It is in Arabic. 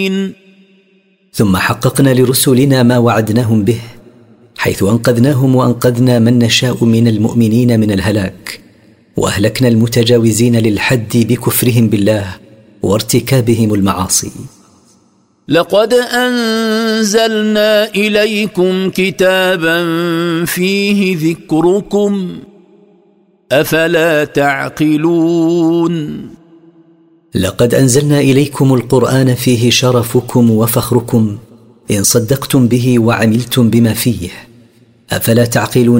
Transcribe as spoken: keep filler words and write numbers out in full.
ثم حققنا لرسلنا ما وعدناهم به، حيث أنقذناهم وأنقذنا من نشاء من المؤمنين من الهلاك، وأهلكنا المتجاوزين للحد بكفرهم بالله وارتكابهم المعاصي. لقد أنزلنا إليكم كتابا فيه ذكركم أفلا تعقلون. لقد أنزلنا إليكم القرآن فيه شرفكم وفخركم إن صدقتم به وعملتم بما فيه، أفلا تعقلون